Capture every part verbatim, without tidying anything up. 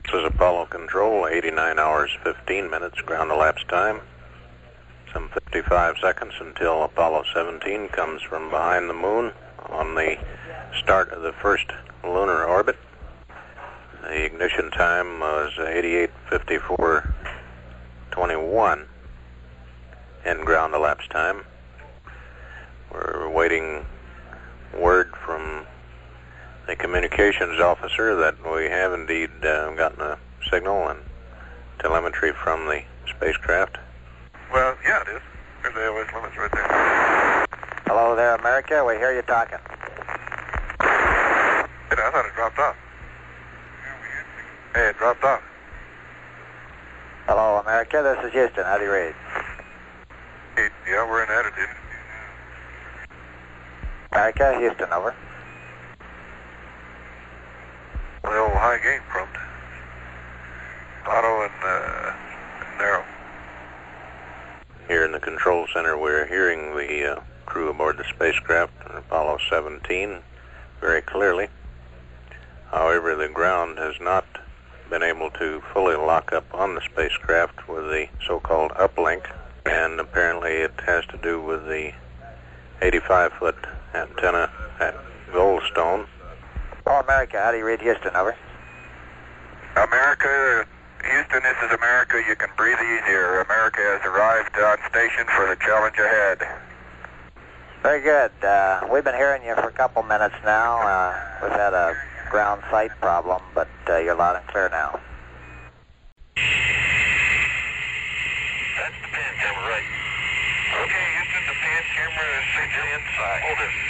This is Apollo Control, eighty-nine hours, fifteen minutes, ground elapsed time. Some fifty-five seconds until Apollo seventeen comes from behind the moon on the start of the first lunar orbit. The ignition time was eighty-eight fifty-four twenty-one in ground elapsed time. We're waiting word from the communications officer that we have indeed uh, gotten a signal and telemetry from the spacecraft. Well, yeah, it is. There's the airways limits right there. Hello there, America. We hear you talking. Hey, I thought it dropped off. Hey, it dropped off. Hello, America. This is Houston. How do you read? Hey, yeah, we're in attitude. America, Houston, over. Well, high gain prompt. Auto and uh, narrow. Here in the control center, we're hearing the uh, crew aboard the spacecraft, Apollo seventeen, very clearly. However, the ground has not been able to fully lock up on the spacecraft with the so-called uplink, and apparently it has to do with the eighty-five foot antenna at Goldstone. Oh, America, how do you read Houston, over? America, Houston, this is America. You can breathe easier. America has arrived on station for the challenge ahead. Very good. Uh, we've been hearing you for a couple minutes now. Uh, we've had a ground sight problem, but uh, you're loud and clear now. That's the pan camera, right? Okay, Houston, the pan camera is sitting inside. Hold it.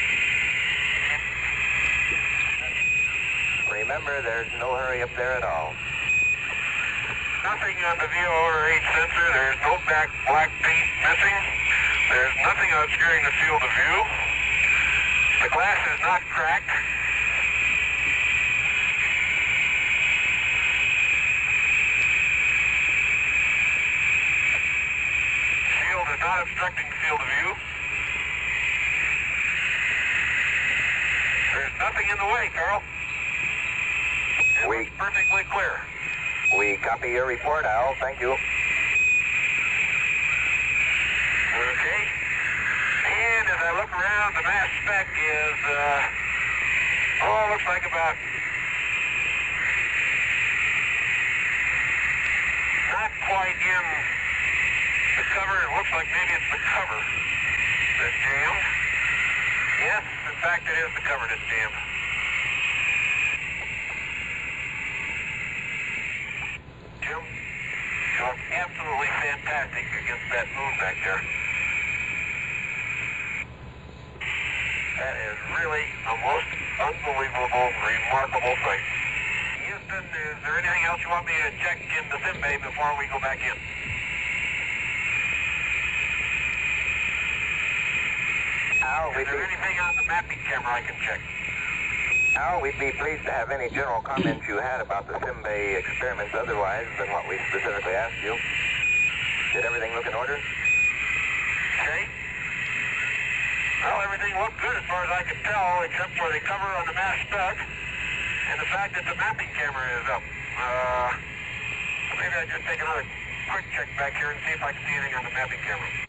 Remember, there's no hurry up there at all. Nothing on the V O R H sensor. There's no back black paint missing. There's nothing obscuring the field of view. The glass is not cracked. Shield is not obstructing the field of view. There's nothing in the way, Carl. It We- looks perfectly clear. We copy your report, Al. Thank you. Okay. And as I look around, the mass spec is, uh, oh, looks like about, not quite in the cover. It looks like maybe it's the cover that's jammed. Yes, in fact, it is the cover that's jammed. Jim, you look absolutely fantastic against that moon back there. That is really a most unbelievable, remarkable thing. Houston, is there anything else you want me to check in the sim bay before we go back in? Al, Is we'd there be, anything on the mapping camera I can check? Al, we'd be pleased to have any general comments you had about the Simbay experiments otherwise than what we specifically asked you. Did everything look in order? Okay. Well, everything looked good as far as I could tell, except for the cover on the mass spec and the fact that the mapping camera is up. Uh, maybe I just take another quick check back here and see if I can see anything on the mapping camera.